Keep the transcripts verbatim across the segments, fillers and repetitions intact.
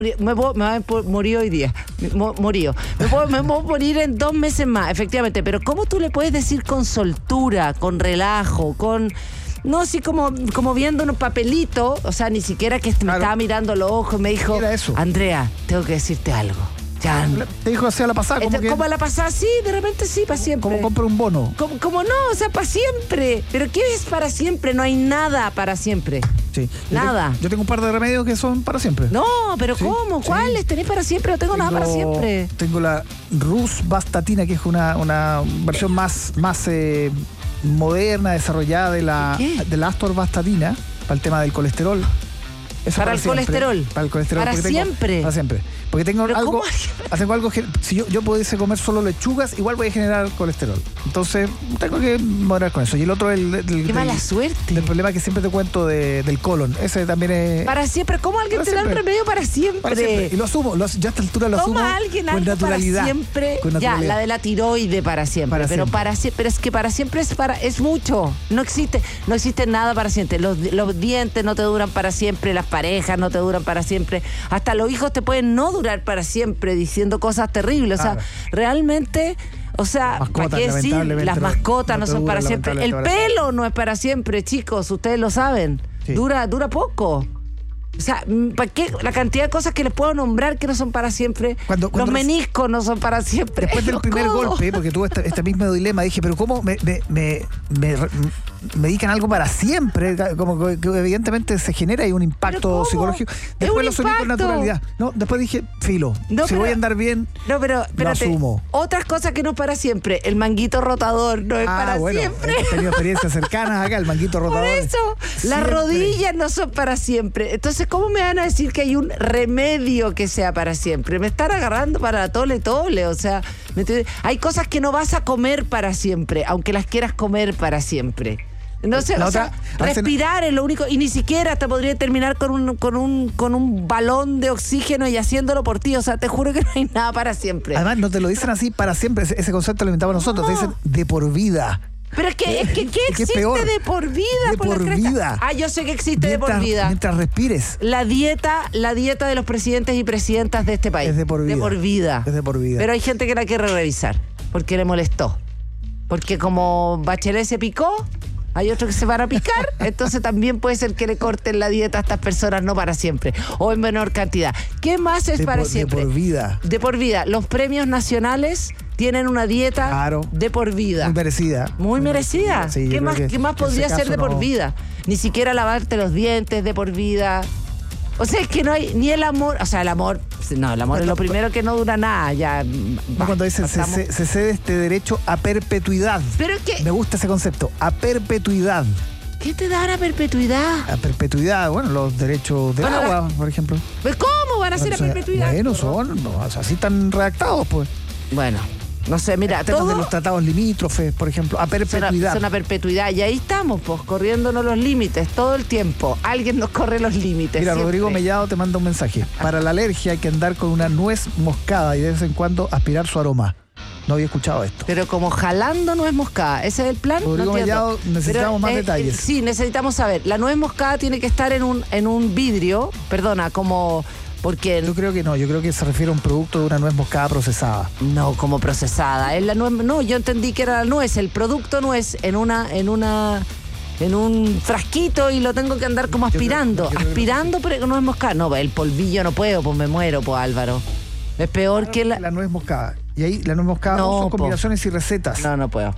Me puedo, me voy a morir hoy día. Mo, morío. Me puedo, me puedo morir en dos meses más, efectivamente. Pero ¿cómo tú le puedes decir con soltura, con relajo, con... No, así como, como viendo un papelito, o sea, ni siquiera que claro. me estaba mirando los ojos y me dijo, Andrea, tengo que decirte algo. Ya. Te dijo así a la pasada. Como, este, que... como a la pasada, sí, de repente sí, para siempre. Como compra un bono. Como, como no, o sea, para siempre. ¿Pero qué es para siempre? No hay nada para siempre. Sí. Nada. Yo tengo, yo tengo un par de remedios que son para siempre. No, pero sí, ¿cómo? ¿Cuáles sí. tenés para siempre? No tengo, tengo nada para siempre. Tengo la Rosuvastatina, que es una, una versión más, más eh, moderna, desarrollada de la, de la Atorvastatina para el tema del colesterol. Eso para, para el siempre, colesterol. Para el colesterol. Para siempre. Tengo, para siempre. Porque tengo ¿Pero algo. Cómo? Tengo algo. Si yo, yo pudiese comer solo lechugas, igual voy a generar colesterol. Entonces, tengo que moderar con eso. Y el otro, el. el Qué del, mala suerte. Del problema que siempre te cuento de, del colon. Ese también es. Para siempre. ¿Cómo alguien te da un remedio para siempre? Para siempre. Y lo asumo. Lo, yo a esta altura lo asumo. ¿Cómo alguien con algo naturalidad. Para siempre. Con naturalidad. Ya, la de la tiroide para siempre. Para pero siempre. para siempre. Pero es que para siempre es para es mucho. No existe, no existe nada para siempre. Los, los dientes no te duran para siempre. Las parejas no te duran para siempre. Hasta los hijos te pueden no durar para siempre diciendo cosas terribles. O sea, ah. realmente, o sea, mascotas, ¿para qué decir? Las no, mascotas no, no son dura, para siempre. El para pelo siempre. no es para siempre, chicos. Ustedes lo saben. Sí. Dura, dura poco. O sea, ¿para qué? La cantidad de cosas que les puedo nombrar que no son para siempre. Cuando, cuando los meniscos no son para siempre. Después del los primer codos. golpe, porque tuve este, este mismo dilema, dije, pero ¿cómo me, me, me, me, me dedican algo para siempre? Como que, que evidentemente se genera ahí un impacto psicológico. Después lo asumí con naturalidad. No, después dije, filo, no, si pero, voy a andar bien, no, pero, lo asumo. Otras cosas que no es para siempre. El manguito rotador no es ah, para bueno, siempre. He tenido experiencias cercanas acá, el manguito rotador. Por eso, siempre. Las rodillas no son para siempre. Entonces, ¿cómo me van a decir que hay un remedio que sea para siempre? Me están agarrando para tole tole, o sea, ¿me entiendes? Hay cosas que no vas a comer para siempre, aunque las quieras comer para siempre. No sé, la o otra, sea, respirar es lo único, y ni siquiera te podría terminar con un, con un, con un balón de oxígeno y haciéndolo por ti. O sea, te juro que no hay nada para siempre. Además, no te lo dicen así para siempre, ese, ese concepto lo inventamos nosotros, no. Te dicen de por vida. Pero es que, es que ¿qué es que existe peor. de por vida? De por, por vida. Ah, yo sé que existe mientras, de por vida. Mientras respires. La dieta, la dieta de los presidentes y presidentas de este país. Es de por vida. De por vida. Es de por vida. Pero hay gente que la quiere revisar porque le molestó. Porque como Bachelet se picó, hay otros que se van a picar, entonces también puede ser que le corten la dieta a estas personas, no para siempre, o en menor cantidad. ¿Qué más es de para por, siempre? De por vida. De por vida. Los premios nacionales tienen una dieta claro. de por vida. Muy merecida. Muy, Muy merecida. merecida. Sí, ¿Qué, más, ¿Qué más podría ser de por no... vida? Ni siquiera lavarte los dientes de por vida. O sea, es que no hay ni el amor, o sea, el amor, no, el amor no, es lo primero que no dura nada, ya. No, cuando dicen se, se, se cede este derecho a perpetuidad. Pero es que... Me gusta ese concepto, a perpetuidad. ¿Qué te da la perpetuidad? A perpetuidad, bueno, los derechos del bueno, agua, la... por ejemplo. ¿Pues cómo van a ser bueno, a perpetuidad? Bueno, son, no, así están redactados, pues. Bueno. No sé, mira, todo... de los tratados limítrofes, por ejemplo, a perpetuidad. Son a perpetuidad. Y ahí estamos, pues, corriéndonos los límites todo el tiempo. Alguien nos corre los límites. Mira, siempre. Rodrigo Mellado te manda un mensaje. Para la alergia hay que andar con una nuez moscada y de vez en cuando aspirar su aroma. No había escuchado esto. Pero como jalando nuez moscada, ¿ese es el plan? Rodrigo no Mellado, necesitamos Pero, más eh, detalles. Sí, necesitamos saber. La nuez moscada tiene que estar en un, en un vidrio, perdona, como... Porque yo creo que no, yo creo que se refiere a un producto de una nuez moscada procesada. No, como procesada. Es la nuez, no, yo entendí que era la nuez, el producto nuez en una, en una, en un frasquito y lo tengo que andar como aspirando. Creo, aspirando, no. Pero no es moscada. No, el polvillo no puedo, pues me muero, pues Álvaro. Es peor claro, que la... la nuez moscada. Y ahí la nuez moscada no, son po. combinaciones y recetas. No, no puedo.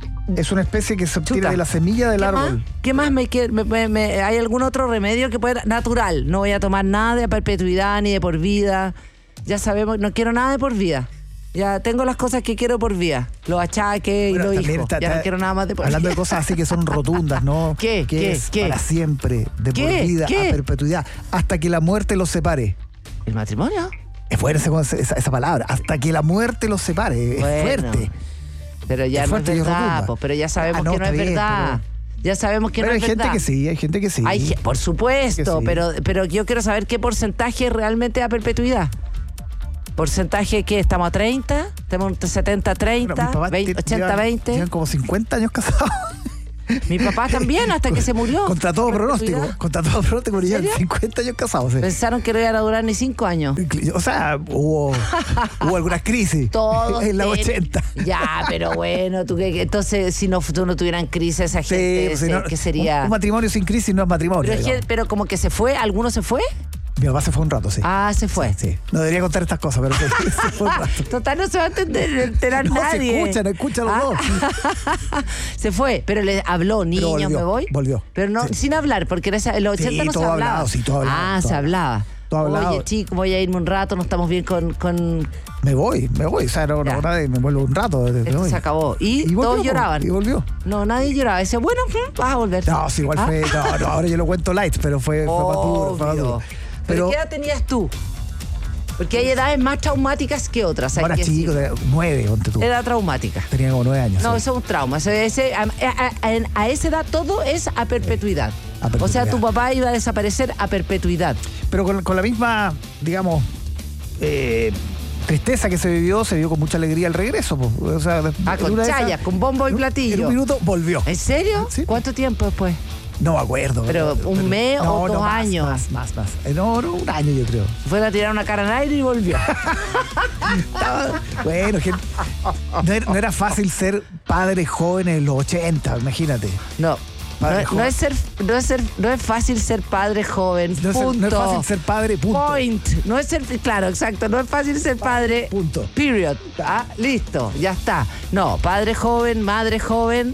Es una especie que se obtiene Chuta. de la semilla del ¿Qué árbol. Más? ¿Qué más me, me, me, me hay algún otro remedio que pueda natural? No voy a tomar nada de perpetuidad ni de por vida. Ya sabemos, no quiero nada de por vida. Ya tengo las cosas que quiero por vida. Los achaques bueno, y los hijos. Está, ya está, no quiero nada más de por hablando vida. de cosas así que son rotundas, ¿no? ¿Qué? Que ¿Qué? es ¿Qué? Para siempre, de ¿Qué? por vida, ¿Qué? a perpetuidad. Hasta que la muerte los separe. ¿El matrimonio? Es fuerte esa, esa palabra. Hasta que la muerte los separe. Es bueno. fuerte. Pero ya es no es verdad, pues, pero ya sabemos ah, no, que no es bien, verdad. Pero... Ya sabemos que pero no es verdad. Pero hay gente que sí, hay gente que sí. Hay, por supuesto, sí. pero, pero yo quiero saber qué porcentaje realmente a perpetuidad. ¿Porcentaje qué? ¿Estamos a treinta? ¿Estamos a setenta treinta? Bueno, ochenta veinte? Llevan como cincuenta años casados. Mi papá también, hasta que se murió. Contra todo pronóstico. Contra todo pronóstico, porque llevan cincuenta años casados. Sí. Pensaron que no iban a durar ni cinco años. O sea, hubo, hubo algunas crisis. Todos. En la ochenta. Ya, pero bueno, tú que entonces, si no, tú no tuvieran crisis, esa gente, Sí, pues, si ese- no, que sería. Un, un matrimonio sin crisis no es matrimonio. pero, es que- digamos. pero como que se fue, ¿alguno se fue? Mi papá se fue un rato, sí. Ah, se fue. Sí. No debería contar estas cosas, pero se, se fue un rato. Total, no se va a entender, enterar No, nadie. se escuchan, escuchan los Ah. dos. Se fue, pero le habló, niños, volvió, me voy. volvió. Pero no, Sí. sin hablar, porque en esa- en los Sí, ochenta no se todo hablaba. hablado, sí, todo hablado, Ah, todo se hablado. hablaba. Todo hablado. Oye, chico, voy a irme un rato, no estamos bien con... con... Me voy, me voy. O sea, no, Ya. no, nada, me vuelvo un rato. Me Esto voy. se acabó. Y, volvió, todos po, lloraban. Y volvió. No, nadie lloraba. Decía, bueno, mm, vas a volver. No, sí, igual Ah. fue. No, no, ahora yo lo cuento light, pero fue, fue más duro. Fue más Obvio. duro. ¿Pero Pero qué edad tenías tú? Porque hay edades más traumáticas que otras. hay ahora que chico, decir. de nueve, ponte tú. Edad traumática. Tenía como nueve años. No, sí. eso es un trauma. Eso es- ese- a, a- a- a esa edad todo es a perpetuidad. A perpetuidad. O sea, tu papá iba a desaparecer a perpetuidad. Pero con, con la misma, digamos, eh, tristeza que se vivió, se vivió con mucha alegría el regreso. Po. O sea, Ah, en con una de esas- chayas, con bombo y en un- platillo. En un minuto volvió. ¿En serio? Sí. ¿Cuánto tiempo después? No me acuerdo. Pero, ¿un mes o dos más, años? Más, más, más. Eh, No, no, un año yo creo. Fue a tirar una cara al aire y volvió. Estaba- bueno, es que no era, no era fácil ser padre joven en los ochenta, imagínate. No. Padre No, no joven. es ser, no, es ser, no es fácil ser padre joven. No es, ser- punto. no es fácil ser padre, punto. Point. No es ser, claro, exacto. No es fácil ser padre. Punto. Period. Ah, listo, ya está. No, padre joven, madre joven.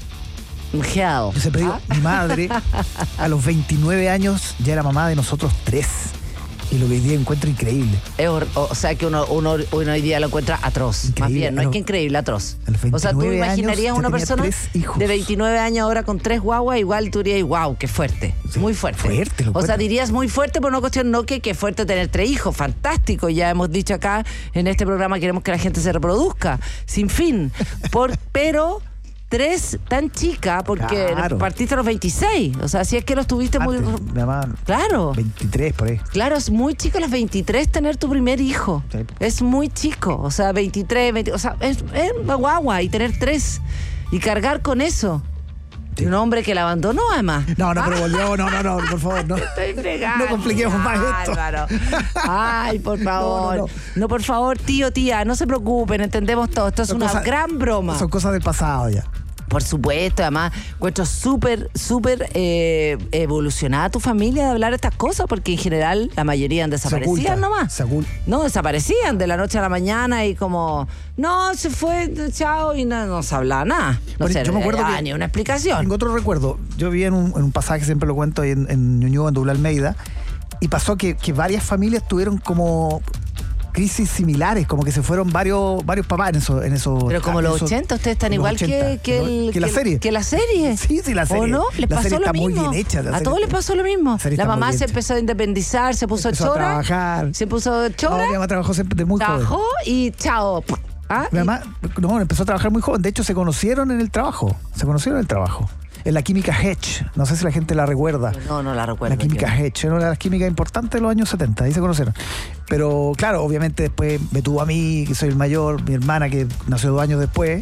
Hell. Yo siempre digo, Ah, mi madre a los veintinueve años ya era mamá de nosotros tres. Y lo que hoy día encuentro increíble. es hor- o sea que uno, uno, uno hoy día lo encuentra atroz. Increíble. Más bien, no A es los- que increíble, atroz. a los O sea, tú veintinueve años imaginarías ya una tenía persona tres hijos. de veintinueve años ahora con tres guaguas, igual tú dirías, wow, qué fuerte. Sí, muy fuerte. fuerte, lo o sea, encuentro. dirías muy fuerte por una cuestión, no que, que fuerte tener tres hijos. Fantástico. Ya hemos dicho acá en este programa, queremos que la gente se reproduzca. Sin fin. Por, pero tres tan chica, porque Claro. partiste a los veintiséis. O sea, si es que los tuviste muy. Antes, mi mamá, Claro. veintitrés por ahí. Claro, es muy chico a los veintitrés tener tu primer hijo. Sí. Es muy chico. O sea, veintitrés, veinte, o sea, es, es una guagua y tener tres y cargar con eso. Sí. Y un hombre que la abandonó, además. No, no, pero volvió. No, no, no, por favor, no. Estoy fregando. No compliquemos más esto. Álvaro. Ay, por favor. No, No, no, no. por favor, tío, tía, no se preocupen, entendemos todo. Esto es Son una cosas- gran broma. Son cosas del pasado ya. Por supuesto, además, encuentro súper, súper eh, evolucionada tu familia de hablar estas cosas, porque en general la mayoría han Se desaparecido oculta, nomás. se ocul- No, desaparecían de la noche a la mañana y como, no, se fue, chao, y no, no se hablaba nada. No Bueno, sé, yo me acuerdo ah, que- ni una explicación. Tengo otro recuerdo. Yo vivía en un, en un pasaje, siempre lo cuento, ahí en, en Ñuñoa, en Doble Almeida, y pasó que, que varias familias tuvieron como crisis similares, como que se fueron varios varios papás en eso. En eso Pero como los eso- ochenta, ustedes están en los igual ochenta, que, que, el, que la el- serie. Que la serie. Sí, sí, la serie. ¿O no? Les La pasó serie lo está muy mismo. bien hecha, la A serie todos les está- pasó lo mismo. la serie La está muy mamá bien se hecha. empezó a independizar, se puso Empezó a chora. trabajar. Se puso chora. No, mi mamá trabajó siempre de muy joven. Trabajó y chao. ¿Ah? Mi mamá, no, empezó a trabajar muy joven. De hecho, se conocieron en el trabajo. Se conocieron en el trabajo. En la química Hedge. No sé si la gente la recuerda. No, no la recuerdo. La química Hedge, era una de las químicas importantes de los años setenta, ahí se conocieron. Pero claro, obviamente después me tuvo a mí, que soy el mayor, mi hermana que nació dos años después,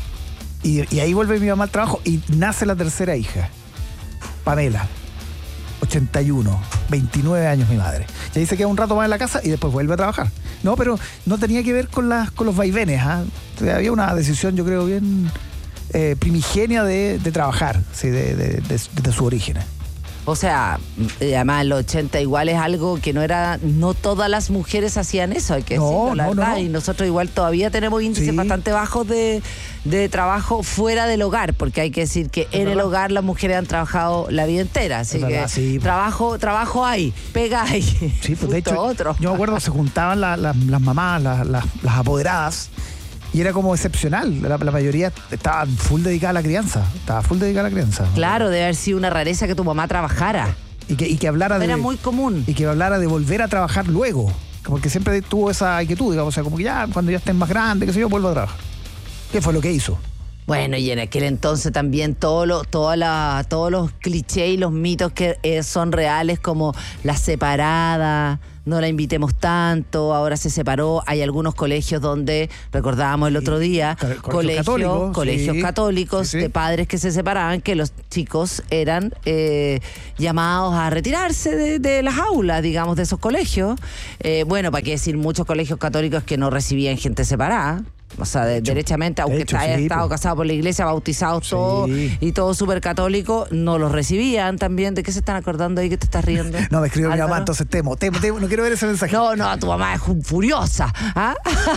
y, y ahí vuelve mi mamá al trabajo y nace la tercera hija, Pamela, ochenta y uno, veintinueve años mi madre. Y ahí se queda un rato más en la casa y después vuelve a trabajar. No, pero no tenía que ver con, las, con los vaivenes, ¿ah? O sea, había una decisión, yo creo, bien eh, primigenia de, de trabajar, sí, de, de, de, de su origen. O sea, eh, además los ochenta igual es algo que no era, no todas las mujeres hacían eso, hay que No, decirlo, la no, verdad. no. Y nosotros igual todavía tenemos índices Sí. bastante bajos de, de trabajo fuera del hogar, porque hay que decir que en el verdad. hogar las mujeres han trabajado la vida entera. Así Es que verdad, sí. trabajo, trabajo hay, pega hay. Sí, pues de Justo hecho, otro. yo me acuerdo se juntaban la- la- las mamás, la- la- las apoderadas, y era como excepcional. La, la mayoría estaba full dedicada a la crianza. Estaba full dedicada a la crianza. Claro, debe haber sido una rareza que tu mamá trabajara. Y que, y que hablara de. Era muy común. Y que hablara de volver a trabajar luego. Porque siempre tuvo esa inquietud, digamos, o sea, como que ya cuando ya estén más grandes, qué sé yo, vuelvo a trabajar. ¿Qué fue lo que hizo? Bueno, y en aquel entonces también todo lo, toda la, todos los clichés y los mitos que eh, son reales, como la separada, no la invitemos tanto, ahora se separó. Hay algunos colegios donde, recordábamos el otro día, Co- colegios colegios católicos, colegios sí. católicos Sí, sí. de padres que se separaban, que los chicos eran eh, llamados a retirarse de, de las aulas, digamos, de esos colegios. Eh, bueno, para qué decir, muchos colegios católicos que no recibían gente separada. O sea, de, hecho, derechamente, aunque de hecho, haya sí, estado pues. casado por la iglesia, bautizados Sí. todos y todo súper católico, no los recibían también. ¿De qué se están acordando ahí que te estás riendo? No, me escribió mi Álvaro? mamá, entonces temo, temo, temo, no quiero ver ese mensaje. No, no, tu mamá es un- furiosa. ¿Ah?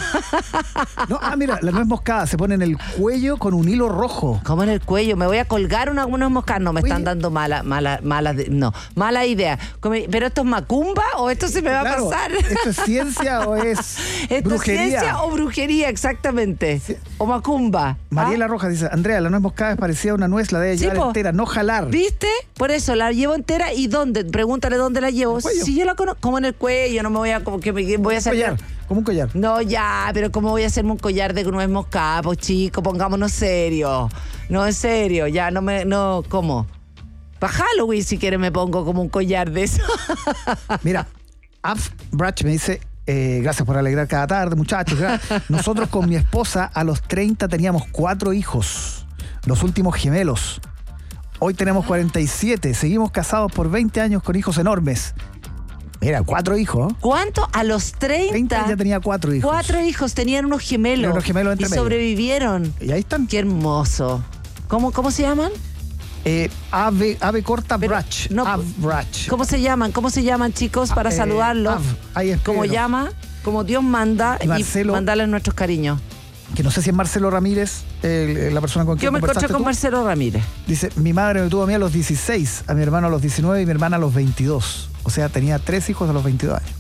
No, ah, mira, la nuez moscada se pone en el cuello con un hilo rojo. Como en el cuello, me voy a colgar una, unas moscas. No, me Oye. están dando mala, mala, mala, de- no, mala idea. Come- ¿Pero esto es macumba o esto se me va Claro, a pasar? ¿esto es ciencia o es ¿Esto brujería? es ciencia o brujería, exactamente? O macumba. Mariela ¿Ah? Rojas dice, Andrea, la nuez moscada es parecida a una nuez, la debe Sí, llevar po. entera, no jalar. ¿Viste? Por eso, la llevo entera. ¿Y dónde? Pregúntale dónde la llevo. ¿En el cuello? Si yo la conozco, como en el cuello, no me voy a, como que me, voy a hacer. Collar, como un collar. No, ya, pero ¿cómo voy a hacerme un collar de nuez moscada, pues chico? Pongámonos serio. No, en serio, ya no me, no, ¿cómo? Para Halloween, si quieres, me pongo como un collar de eso. Mira, Af Brach me dice, eh, gracias por alegrar cada tarde, muchachos. gra- Nosotros con mi esposa a los treinta teníamos cuatro hijos, los últimos gemelos. Hoy tenemos cuarenta y siete, seguimos casados por veinte años con hijos enormes. Mira, cuatro hijos. ¿eh? ¿Cuánto? A los treinta. treinta ya tenía cuatro hijos. Cuatro hijos, tenían unos gemelos. Tenían unos gemelos entre y medio. sobrevivieron. Y ahí están. Qué hermoso. ¿Cómo, cómo se llaman? Eh, ave, ave corta Pero, Brach. no, Av Brach. ¿Cómo se llaman? ¿Cómo se llaman, chicos, para Ah, eh, saludarlos? Av, ahí es Como Pedro. llama, como Dios manda, Y y, Marcelo. mandarles nuestros cariños. Que no sé si es Marcelo Ramírez, el- la persona con quien Yo me encontré conversaste con tú. Marcelo Ramírez. Dice, mi madre me tuvo a mí a los dieciséis, a mi hermano a los diecinueve y mi hermana a los veintidós. O sea, tenía tres hijos a los veintidós años.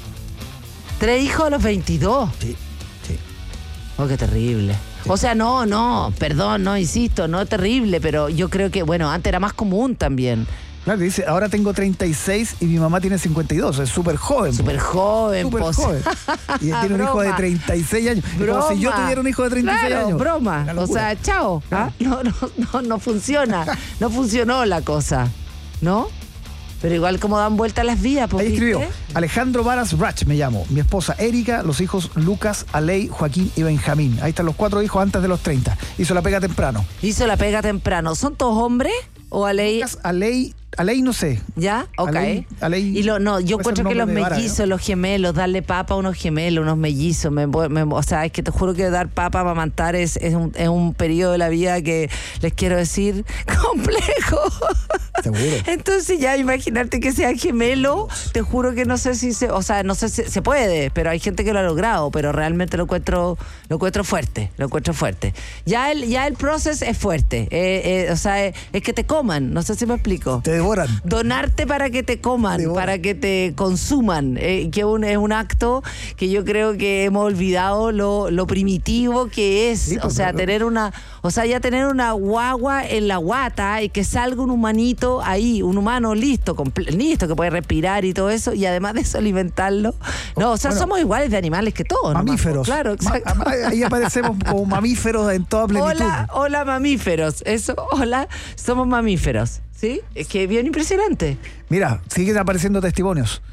Tres hijos a los veintidós. Sí, sí. Oh, qué terrible. O sea, no, no, perdón, no, insisto, no es terrible, pero yo creo que, bueno, antes era más común también. Claro, que dice, ahora tengo treinta y seis y mi mamá tiene cincuenta y dos, es súper joven. Súper joven, Súper pos- joven. Y él tiene un hijo de Broma. treinta y seis años. Es como si yo Broma. tuviera un hijo de treinta y seis Claro, años. broma. Una O locura. sea, chao. ¿ah? No, no, no, no funciona. No funcionó la cosa. ¿No? Pero igual como dan vuelta las vías, pues, Ahí escribió, ¿viste? Alejandro Varas Brach me llamo, mi esposa Erika, los hijos Lucas, Alei, Joaquín y Benjamín. Ahí están los cuatro hijos antes de los treinta. Hizo la pega temprano. Hizo la pega temprano. ¿Son todos hombres? ¿O a ley? Lucas, Alei, Alei no sé. ¿Ya? Ok. Alei- Alei- y lo, no, yo puede ser encuentro que los nombre de árabe, mellizos, ¿no? los gemelos, darle papa a unos gemelos, unos mellizos, me, me- o sea, es que te juro que dar papa para amamantar es, es, un, es un periodo de la vida que les quiero decir complejo. Seguro. Entonces ya imaginarte que sea gemelo, te juro que no sé si se, o sea, no sé si se puede, pero hay gente que lo ha logrado, pero realmente lo encuentro, lo encuentro fuerte, lo encuentro fuerte. Ya el, ya el proceso es fuerte, eh, eh, o sea, es, es que te coman, no sé si me explico. Te devoran. Donarte para que te coman, Devora. para que te consuman, eh, que un, es un acto que yo creo que hemos olvidado lo, lo primitivo que es, Sí, o pues, sea, pero- tener una, o sea, ya tener una guagua en la guata y que salga un humanito ahí, un humano listo, comple- listo, que puede respirar y todo eso, y además de eso alimentarlo. No, o sea, Bueno, somos iguales de animales que todos. nomás, Mamíferos. Claro, Ma- exacto. ahí aparecemos como mamíferos en toda plenitud. Hola, hola mamíferos. Eso, hola, somos mamíferos. ¿Sí? Es que bien impresionante. Mira, siguen apareciendo testimonios.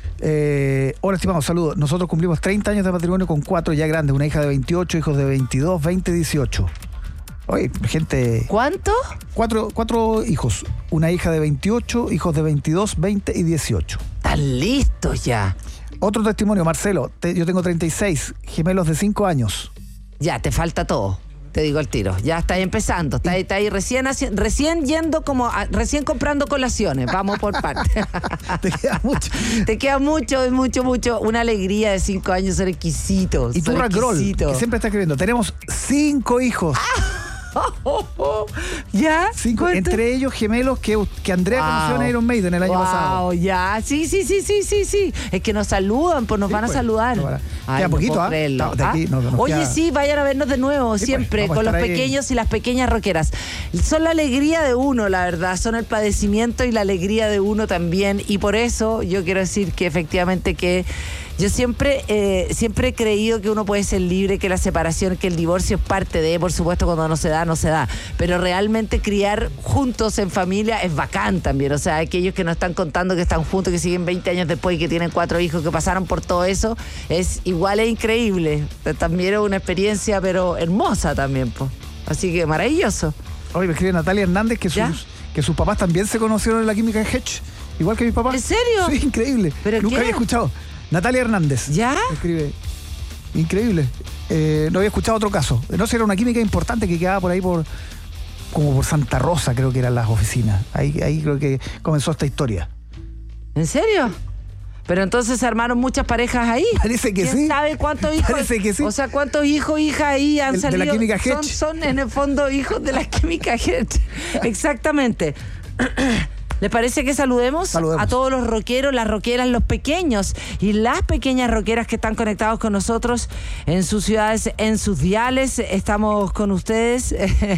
Eh, hola, estimados, saludos. Nosotros cumplimos treinta años de matrimonio con cuatro ya grandes, una hija de veintiocho, hijos de veintidós, veinte, dieciocho. Oye, gente, ¿Cuánto? cuatro, cuatro hijos, una hija de veintiocho, hijos de veintidós, veinte y dieciocho. Están listos ya. Otro testimonio, Marcelo, te- yo tengo treinta y seis, gemelos de cinco años. Ya, te falta todo. Te digo el tiro. Ya está ahí empezando. Está ahí, está ahí recién, haci- recién yendo como, a- recién comprando colaciones. Vamos por partes. Te queda mucho. Te queda mucho, mucho, mucho. Una alegría de cinco años, son exquisitos. Y tú, son Groll, exquisitos. que siempre está escribiendo, tenemos cinco hijos. ¿Ya? Cinco, ¿Cuánto? entre ellos gemelos que, que Andrea Wow. conoció en Iron Maiden el año Wow, pasado. ya. Sí, sí, sí, sí, sí, sí. Es que nos saludan, pues nos Sí, van a pues, saludar. nos van a- Ay, queda no poquito, puedo ¿ah? creerlo. No, de aquí ¿Ah? no- nos Oye, queda- sí, vayan a vernos de nuevo, Sí, pues, siempre, vamos a con los estar ahí. pequeños y las pequeñas rockeras. Son la alegría de uno, la verdad. Son el padecimiento y la alegría de uno también. Y por eso yo quiero decir que efectivamente que Yo siempre, eh, siempre he creído que uno puede ser libre, que la separación, que el divorcio es parte de, por supuesto, cuando no se da, no se da. Pero realmente criar juntos en familia es bacán también. O sea, aquellos que nos están contando que están juntos, que siguen veinte años después y que tienen cuatro hijos, que pasaron por todo eso, es igual es increíble. También es una experiencia, pero hermosa también, pues. Así que maravilloso. Hoy me escribe Natalia Hernández que sus, que sus papás también se conocieron en la química de Hedge, igual que mis papás. ¿En serio? Sí, increíble. ¿Pero Nunca qué? había escuchado. Natalia Hernández. ¿Ya? Me escribe. Increíble. Eh, no había escuchado otro caso. No sé, era una química importante que quedaba por ahí por como por Santa Rosa, creo que eran las oficinas. Ahí, ahí creo que comenzó esta historia. ¿En serio? Pero entonces se armaron muchas parejas ahí. Parece que ¿Quién sí. sabe cuántos hijos? Parece que sí. O sea, ¿cuántos hijos, hijas ahí han El, salido? de la química Hedge. Son, son en el fondo hijos de la química Hedge. Exactamente. ¿Les parece que saludemos, Saludemos a todos los rockeros, las rockeras, los pequeños y las pequeñas rockeras que están conectados con nosotros en sus ciudades, en sus diales? Estamos con ustedes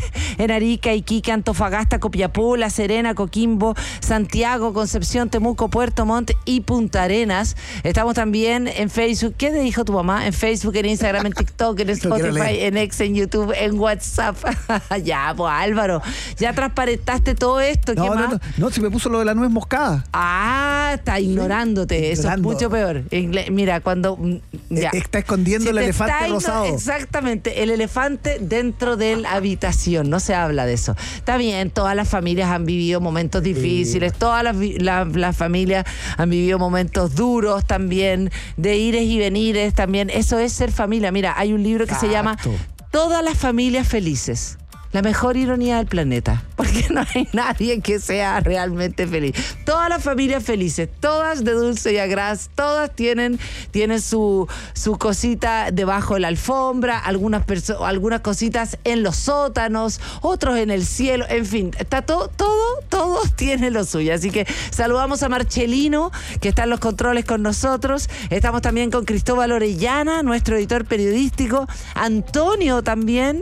en Arica, Iquique, Antofagasta, Copiapó, La Serena, Coquimbo, Santiago, Concepción, Temuco, Puerto Montt y Punta Arenas. Estamos también en Facebook. ¿Qué te dijo tu mamá? En Facebook, en Instagram, en TikTok, en Spotify, en X, en YouTube, en WhatsApp. Ya, pues Álvaro, ya transparentaste todo esto. ¿Qué No, más? no, no, no, si me puso lo de la nuez moscada. Ah, está ignorándote. Sí, eso ignorando. Es mucho peor. Ingle- Mira, cuando... Ya. Está escondiendo si el elefante rosado. Exactamente, el elefante dentro de la habitación. No se habla de eso. Está bien, todas las familias han vivido momentos difíciles, sí. Todas las, la, las familias han vivido momentos duros también, de ires y venires también. Eso es ser familia. Mira, hay un libro que Exacto. se llama Todas las familias felices. La mejor ironía del planeta, porque no hay nadie que sea realmente feliz. Todas las familias felices, todas de dulce y agraz, todas tienen, tienen su, su cosita debajo de la alfombra, algunas, perso- algunas cositas en los sótanos, otros en el cielo, en fin, está todo, todo, todos tienen lo suyo. Así que saludamos a Marcelino, que está en los controles con nosotros. Estamos también con Cristóbal Orellana, nuestro editor periodístico, Antonio también.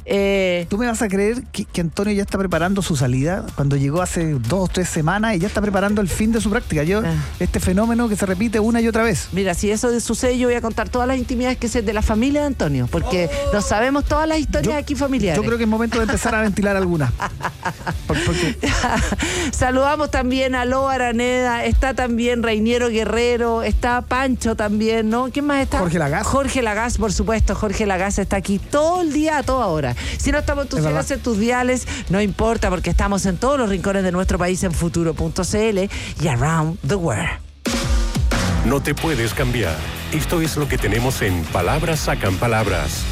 Eh, ¿Tú me vas a creer que, que Antonio ya está preparando su salida? Cuando llegó hace dos o tres semanas y ya está preparando el fin de su práctica. Yo, ah. Este fenómeno que se repite una y otra vez. Mira, si eso sucede, yo voy a contar todas las intimidades que sé de la familia de Antonio, porque oh. no sabemos todas las historias yo, aquí familiares. Yo creo que es momento de empezar a ventilar algunas. Por, porque... Saludamos también a Lo Araneda, está también Reiniero Guerrero, está Pancho también, ¿no? ¿Quién más está? Jorge Lagaz. Jorge Lagaz, por supuesto, Jorge Lagaz está aquí todo el día, a toda hora. Si no estamos en tus ciudades, en tus diales, no importa, porque estamos en todos los rincones de nuestro país en futuro punto c l y around the world. No te puedes cambiar. Esto es lo que tenemos en Palabras Sacan Palabras.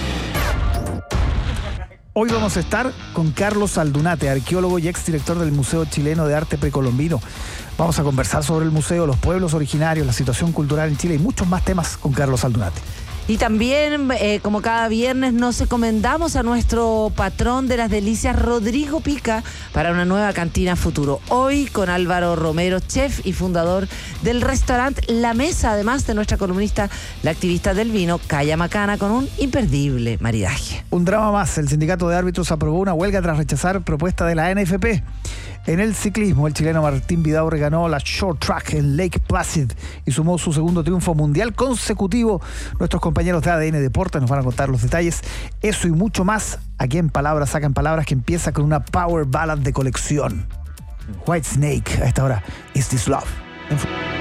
Hoy vamos a estar con Carlos Aldunate, arqueólogo y exdirector del Museo Chileno de Arte Precolombino. Vamos a conversar sobre el museo, los pueblos originarios, la situación cultural en Chile y muchos más temas con Carlos Aldunate. Y también, eh, como cada viernes, nos encomendamos a nuestro patrón de las delicias, Rodrigo Pica, para una nueva cantina futuro. Hoy con Álvaro Romero, chef y fundador del restaurante La Mesa, además de nuestra columnista, la activista del vino, Calla Macana, con un imperdible maridaje. Un drama más. El sindicato de árbitros aprobó una huelga tras rechazar propuesta de la N F P. En el ciclismo, el chileno Martín Vidaurre ganó la Short Track en Lake Placid y sumó su segundo triunfo mundial consecutivo. Nuestros compañeros de A D N Deportes nos van a contar los detalles. Eso y mucho más aquí en Palabras Sacan Palabras, que empieza con una power ballad de colección. Whitesnake, a esta hora, Is This Love?